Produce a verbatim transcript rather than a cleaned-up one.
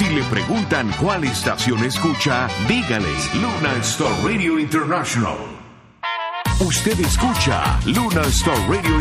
Si le preguntan cuál estación escucha, dígale Luna Star Radio International. Usted escucha Luna Star Radio